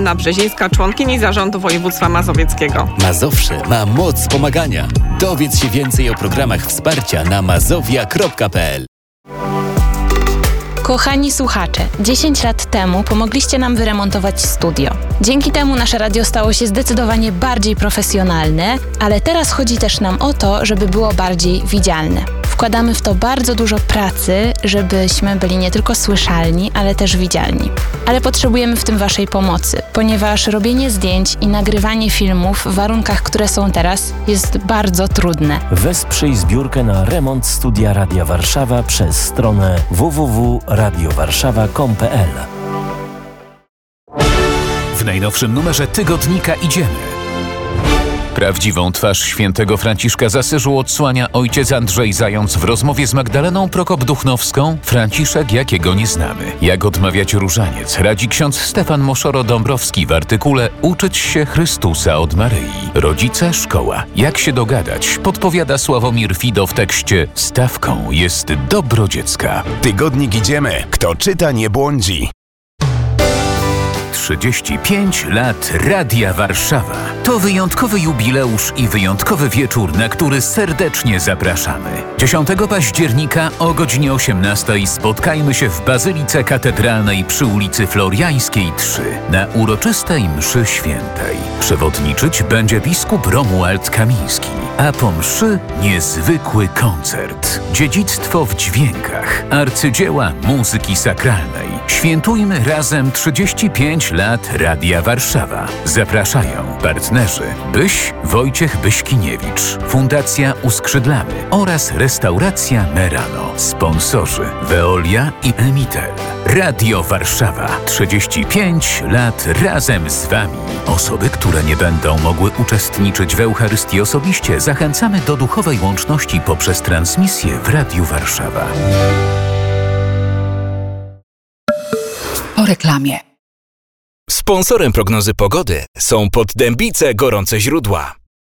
Anna Brzezińska, członkini Zarządu Województwa Mazowieckiego. Mazowsze ma moc pomagania. Dowiedz się więcej o programach wsparcia na mazowia.pl. Kochani słuchacze, 10 lat temu pomogliście nam wyremontować studio. Dzięki temu nasze radio stało się zdecydowanie bardziej profesjonalne, ale teraz chodzi też nam o to, żeby było bardziej widzialne. Wkładamy w to bardzo dużo pracy, żebyśmy byli nie tylko słyszalni, ale też widzialni. Ale potrzebujemy w tym Waszej pomocy, ponieważ robienie zdjęć i nagrywanie filmów w warunkach, które są teraz, jest bardzo trudne. Wesprzyj zbiórkę na remont studia Radia Warszawa przez stronę www.radiowarszawa.com.pl. W najnowszym numerze tygodnika Idziemy. Prawdziwą twarz świętego Franciszka z Asyżu odsłania ojciec Andrzej Zając w rozmowie z Magdaleną Prokop-Duchnowską. Franciszek, jakiego nie znamy. Jak odmawiać różaniec, radzi ksiądz Stefan Moszoro-Dąbrowski w artykule Uczyć się Chrystusa od Maryi. Rodzice, szkoła. Jak się dogadać? Podpowiada Sławomir Fido w tekście Stawką jest dobro dziecka. Tygodnik Idziemy. Kto czyta, nie błądzi. 35 lat Radia Warszawa. To wyjątkowy jubileusz i wyjątkowy wieczór, na który serdecznie zapraszamy. 10 października o godzinie 18 spotkajmy się w Bazylice Katedralnej przy ulicy Floriańskiej 3 na uroczystej mszy świętej. Przewodniczyć będzie biskup Romuald Kamiński, a po mszy niezwykły koncert. Dziedzictwo w dźwiękach, arcydzieła muzyki sakralnej. Świętujmy razem 35 lat Radia Warszawa. Zapraszają partnerzy Byś, Wojciech Byśkiniewicz, Fundacja Uskrzydlamy oraz Restauracja Merano. Sponsorzy Veolia i Emitel. Radio Warszawa. 35 lat razem z Wami. Osoby, które nie będą mogły uczestniczyć w Eucharystii osobiście, zachęcamy do duchowej łączności poprzez transmisję w Radiu Warszawa. Po reklamie. Sponsorem prognozy pogody są Poddębice Gorące Źródła.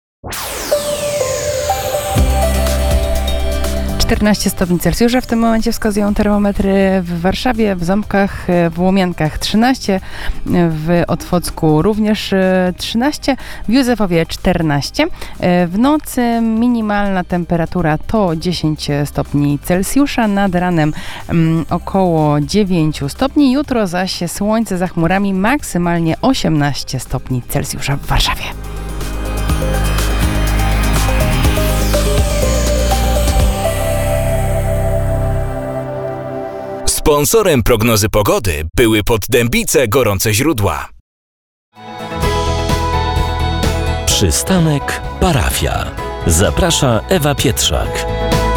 14 stopni Celsjusza w tym momencie wskazują termometry w Warszawie, w Ząbkach, w Łomiankach 13, w Otwocku również 13, w Józefowie 14. W nocy minimalna temperatura to 10 stopni Celsjusza, nad ranem około 9 stopni. Jutro zaś słońce za chmurami, maksymalnie 18 stopni Celsjusza w Warszawie. Sponsorem prognozy pogody były Poddębice Gorące Źródła. Przystanek Parafia. Zaprasza Ewa Pietrzak.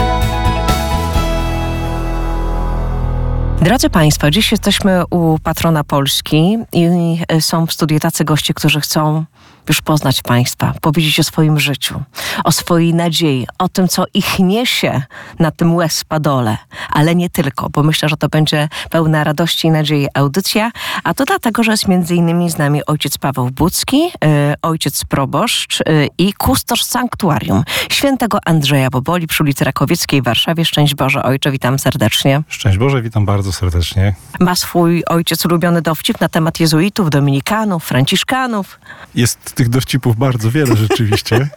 Drodzy Państwo, dziś jesteśmy u patrona Polski i są w studiu tacy goście, którzy chcą już poznać Państwa, powiedzieć o swoim życiu, o swojej nadziei, o tym, co ich niesie na tym łez-padole, ale nie tylko, bo myślę, że to będzie pełna radości i nadziei audycja, a to dlatego, że jest między innymi z nami ojciec Paweł Budzki, ojciec proboszcz i kustosz sanktuarium świętego Andrzeja Boboli przy ulicy Rakowieckiej w Warszawie. Szczęść Boże, ojcze, witam serdecznie. Szczęść Boże, witam bardzo serdecznie. Ma swój ojciec ulubiony dowcip na temat jezuitów, dominikanów, franciszkanów? Jest tych dowcipów bardzo wiele rzeczywiście.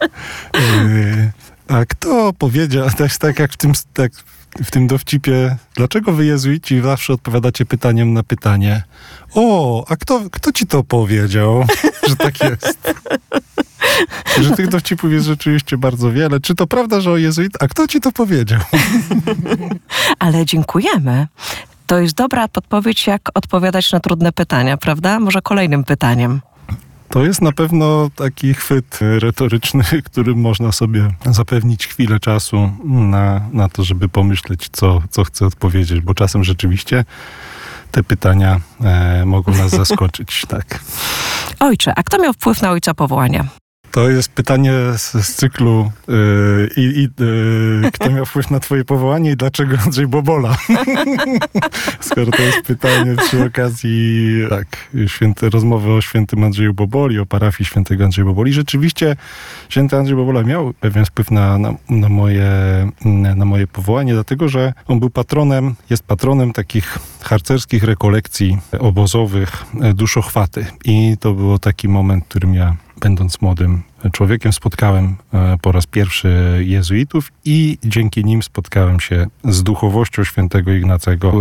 A kto powiedział, to jest tak jak w tym dowcipie, dlaczego wy jezuici zawsze odpowiadacie pytaniem na pytanie? O, a kto ci to powiedział, że tak jest? Że tych dowcipów jest rzeczywiście bardzo wiele. Czy to prawda, że o jezuit? A kto ci to powiedział? Ale dziękujemy. To jest dobra podpowiedź, jak odpowiadać na trudne pytania, prawda? Może kolejnym pytaniem. To jest na pewno taki chwyt retoryczny, którym można sobie zapewnić chwilę czasu na to, żeby pomyśleć, co chcę odpowiedzieć, bo czasem rzeczywiście te pytania mogą nas zaskoczyć. Tak. Ojcze, a kto miał wpływ na ojca powołania? To jest pytanie z cyklu kto miał wpływ na twoje powołanie i dlaczego Andrzej Bobola? Skoro to jest pytanie przy okazji rozmowy o świętym Andrzeju Boboli, o parafii świętego Andrzeja Boboli. Rzeczywiście święty Andrzej Bobola miał pewien wpływ na moje powołanie, dlatego że on był jest patronem takich harcerskich rekolekcji obozowych Duszochwaty. I to był taki moment, w którym ja, będąc młodym człowiekiem, spotkałem po raz pierwszy jezuitów i dzięki nim spotkałem się z duchowością świętego Ignacego,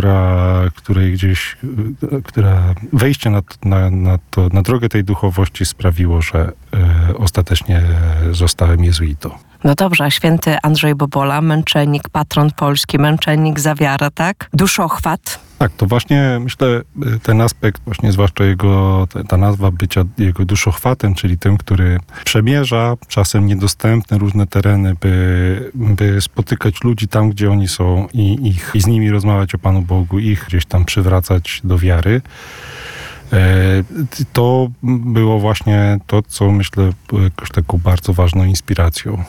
która wejście na drogę tej duchowości sprawiło, że ostatecznie zostałem jezuitą. No dobrze, a święty Andrzej Bobola, męczennik, patron Polski, męczennik za wiarę, tak? Duszochwat. Tak, to właśnie myślę ten aspekt, właśnie zwłaszcza ta nazwa bycia jego duszochwatem, czyli tym, który przemierza czasem niedostępne różne tereny, by spotykać ludzi tam, gdzie oni są i z nimi rozmawiać o Panu Bogu, ich gdzieś tam przywracać do wiary. To było właśnie to, co myślę było jakoś taką bardzo ważną inspiracją.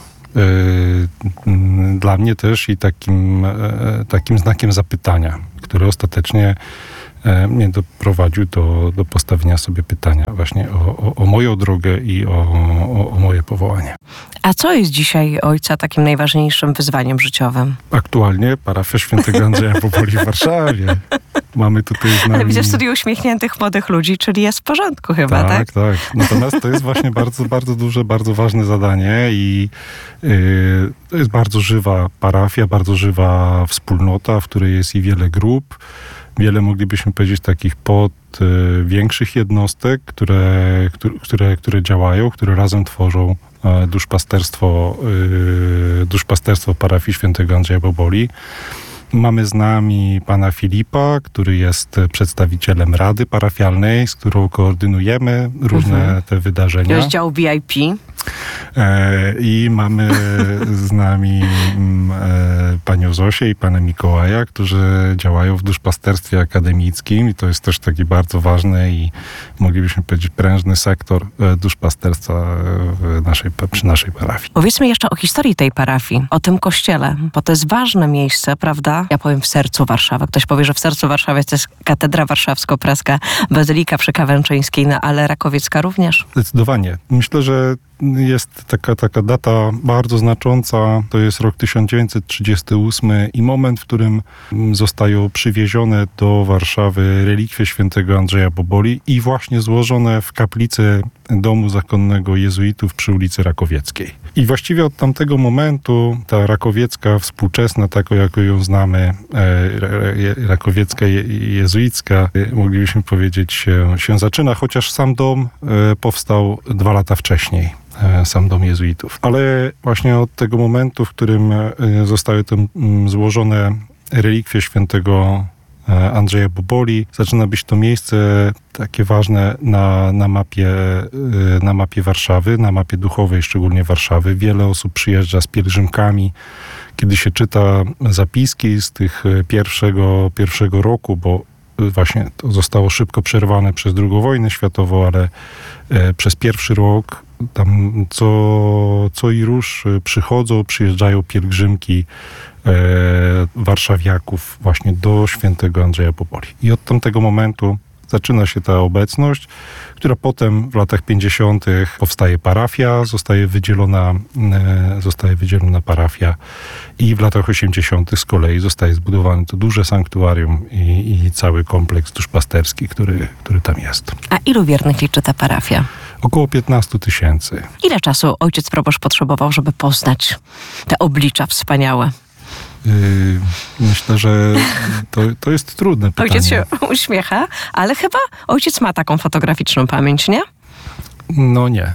Dla mnie też i takim znakiem zapytania, który ostatecznie mnie doprowadził do postawienia sobie pytania właśnie o moją drogę i o moje powołanie. A co jest dzisiaj ojca takim najważniejszym wyzwaniem życiowym? Aktualnie parafia świętego Andrzeja Boboli w Warszawie. Mamy tutaj z nami... Ale widzę w studiu uśmiechniętych młodych ludzi, czyli jest w porządku chyba, tak? Tak. Natomiast to jest właśnie bardzo, bardzo duże, bardzo ważne zadanie i to jest bardzo żywa parafia, bardzo żywa wspólnota, w której jest i wiele grup, wiele, moglibyśmy powiedzieć, takich większych jednostek, które działają, które razem tworzą duszpasterstwo parafii świętego Andrzeja Boboli. Mamy z nami pana Filipa, który jest przedstawicielem Rady Parafialnej, z którą koordynujemy różne te wydarzenia. Rozdział VIP. I mamy z nami panią Zosię i pana Mikołaja, którzy działają w duszpasterstwie akademickim i to jest też taki bardzo ważny i moglibyśmy powiedzieć prężny sektor duszpasterstwa przy naszej parafii. Powiedzmy jeszcze o historii tej parafii, o tym kościele, bo to jest ważne miejsce, prawda? Ja powiem w sercu Warszawy. Ktoś powie, że w sercu Warszawy to jest Katedra Warszawsko-Praska, Bazylika Przekawęczyńskiej, ale Rakowiecka również? Zdecydowanie. Myślę, że jest taka data bardzo znacząca, to jest rok 1938 i moment, w którym zostają przywiezione do Warszawy relikwie świętego Andrzeja Boboli i właśnie złożone w kaplicy domu zakonnego jezuitów przy ulicy Rakowieckiej. I właściwie od tamtego momentu ta rakowiecka współczesna, taką jaką ją znamy, rakowiecka jezuicka, moglibyśmy powiedzieć, się zaczyna, chociaż sam dom powstał 2 lata wcześniej. Sam dom jezuitów. Ale właśnie od tego momentu, w którym zostały tam złożone relikwie świętego Andrzeja Boboli, zaczyna być to miejsce takie ważne na mapie Warszawy, na mapie duchowej szczególnie Warszawy. Wiele osób przyjeżdża z pielgrzymkami. Kiedy się czyta zapiski z tych pierwszego roku, bo właśnie to zostało szybko przerwane przez II wojnę światową, ale przez pierwszy rok tam co i róż przyjeżdżają pielgrzymki warszawiaków właśnie do świętego Andrzeja Boboli. I od tamtego momentu zaczyna się ta obecność, która potem w latach 50. powstaje parafia, zostaje wydzielona parafia i w latach 80. z kolei zostaje zbudowane to duże sanktuarium i cały kompleks duszpasterski, który tam jest. A ilu wiernych liczy ta parafia? Około 15 000. Ile czasu ojciec proboszcz potrzebował, żeby poznać te oblicza wspaniałe? Myślę, że to jest trudne pytanie. Ojciec się uśmiecha, ale chyba ojciec ma taką fotograficzną pamięć, nie? No nie.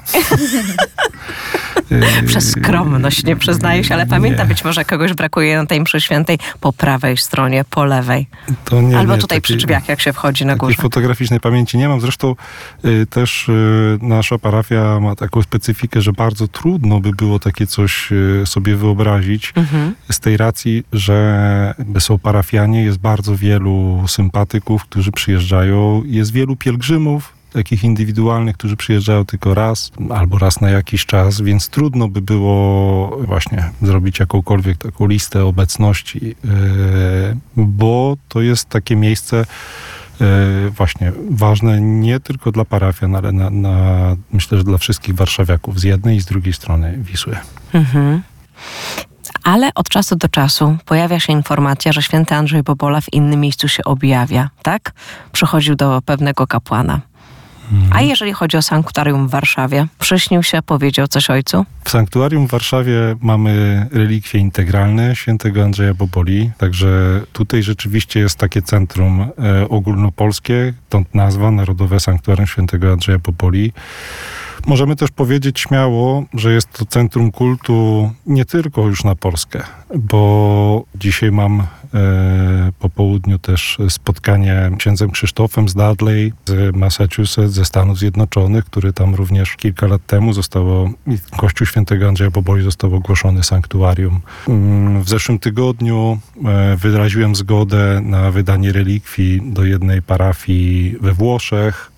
Przez skromność nie przyznaje się, ale pamięta być może kogoś brakuje na tej mszy świętej po prawej stronie, po lewej. To nie, albo tutaj przy drzwiach, jak się wchodzi na górze. Takiej fotograficznej pamięci nie mam. Zresztą też nasza parafia ma taką specyfikę, że bardzo trudno by było takie coś sobie wyobrazić z tej racji, że są parafianie, jest bardzo wielu sympatyków, którzy przyjeżdżają, jest wielu pielgrzymów, takich indywidualnych, którzy przyjeżdżają tylko raz albo raz na jakiś czas, więc trudno by było właśnie zrobić jakąkolwiek taką listę obecności, bo to jest takie miejsce właśnie ważne nie tylko dla parafian, ale myślę, że dla wszystkich warszawiaków z jednej i z drugiej strony Wisły. Mhm. Ale od czasu do czasu pojawia się informacja, że święty Andrzej Bobola w innym miejscu się objawia, tak? Przychodził do pewnego kapłana. A jeżeli chodzi o sanktuarium w Warszawie, przyśnił się, powiedział coś ojcu? W sanktuarium w Warszawie mamy relikwie integralne świętego Andrzeja Boboli, także tutaj rzeczywiście jest takie centrum ogólnopolskie, stąd nazwa Narodowe Sanktuarium Świętego Andrzeja Boboli. Możemy też powiedzieć śmiało, że jest to centrum kultu nie tylko już na Polskę, bo dzisiaj mam po południu też spotkanie z księdzem Krzysztofem z Dudley z Massachusetts, ze Stanów Zjednoczonych, który tam również kilka lat temu Kościół Świętego Andrzeja Boboli został ogłoszony sanktuarium. W zeszłym tygodniu wyraziłem zgodę na wydanie relikwii do jednej parafii we Włoszech,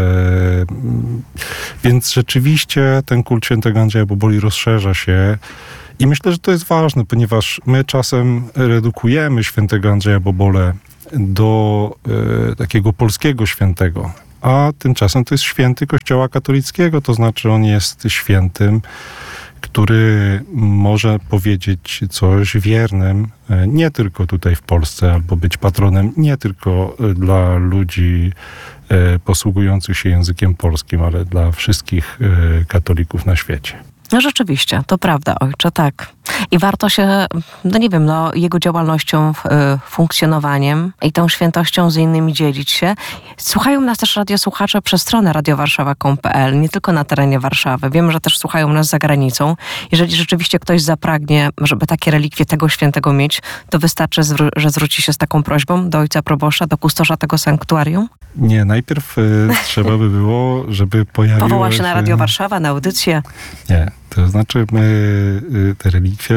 więc rzeczywiście ten kult Świętego Andrzeja Boboli rozszerza się i myślę, że to jest ważne, ponieważ my czasem redukujemy Świętego Andrzeja Bobolę do takiego polskiego świętego, a tymczasem to jest święty Kościoła katolickiego, to znaczy on jest świętym, który może powiedzieć coś wiernym nie tylko tutaj w Polsce, albo być patronem nie tylko dla ludzi posługujących się językiem polskim, ale dla wszystkich katolików na świecie. No rzeczywiście, to prawda, ojcze, tak. I warto się, jego działalnością, funkcjonowaniem i tą świętością z innymi dzielić się. Słuchają nas też radiosłuchacze przez stronę radiowarszawa.pl, nie tylko na terenie Warszawy. Wiemy, że też słuchają nas za granicą. Jeżeli rzeczywiście ktoś zapragnie, żeby takie relikwie tego świętego mieć, to wystarczy, że zwróci się z taką prośbą do ojca proboszcza, do kustorza tego sanktuarium? Nie, najpierw trzeba by było, żeby pojawiło Powoła się na Radio Warszawa, na audycję? Nie, to znaczy te relikwie,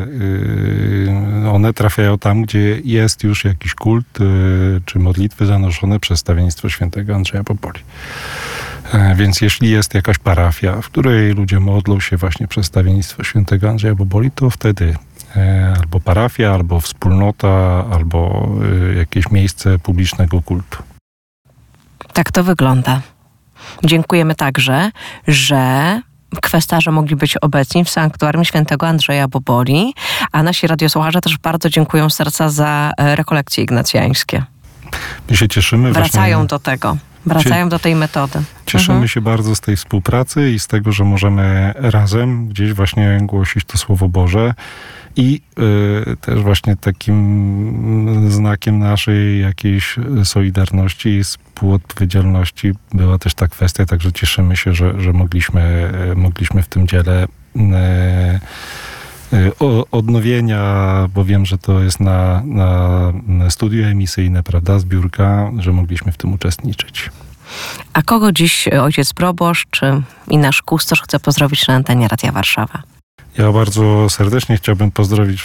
one trafiają tam, gdzie jest już jakiś kult czy modlitwy zanoszone przez stawiennictwo świętego Andrzeja Boboli. Więc jeśli jest jakaś parafia, w której ludzie modlą się właśnie przez stawiennictwo świętego Andrzeja Boboli, to wtedy albo parafia, albo wspólnota, albo jakieś miejsce publicznego kultu. Tak to wygląda. Dziękujemy także, że kwestarze mogli być obecni w sanktuarium świętego Andrzeja Boboli, a nasi radiosłuchacze też bardzo dziękują z serca za rekolekcje ignacjańskie. My się cieszymy. Wracają do tego. Wracają do tej metody. Cieszymy się bardzo z tej współpracy i z tego, że możemy razem gdzieś właśnie głosić to Słowo Boże. I też właśnie takim znakiem naszej jakiejś solidarności i współodpowiedzialności była też ta kwestia, także cieszymy się, że mogliśmy w tym dziele odnowienia, bo wiem, że to jest na studio emisyjne, prawda, zbiórka, że mogliśmy w tym uczestniczyć. A kogo dziś ojciec proboszcz i nasz kustorz chce pozdrowić na antenie Radia Warszawa? Ja bardzo serdecznie chciałbym pozdrowić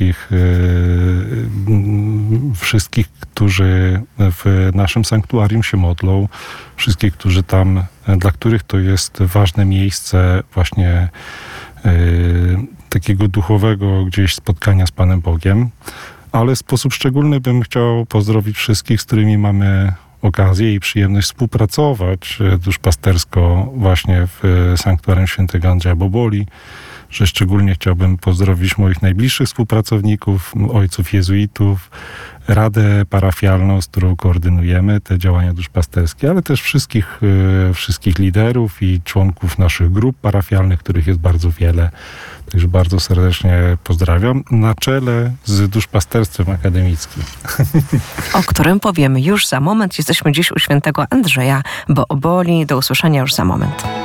wszystkich, którzy w naszym sanktuarium się modlą, wszystkich, którzy tam, dla których to jest ważne miejsce właśnie takiego duchowego gdzieś spotkania z Panem Bogiem, ale w sposób szczególny bym chciał pozdrowić wszystkich, z którymi mamy okazję i przyjemność współpracować duszpastersko właśnie w sanktuarium świętego Andrzeja Boboli, że szczególnie chciałbym pozdrowić moich najbliższych współpracowników, ojców jezuitów, radę parafialną, z którą koordynujemy te działania duszpasterskie, ale też wszystkich liderów i członków naszych grup parafialnych, których jest bardzo wiele. Także bardzo serdecznie pozdrawiam. Na czele z duszpasterstwem akademickim. O którym powiemy już za moment. Jesteśmy dziś u świętego Andrzeja Boboli. Do usłyszenia już za moment.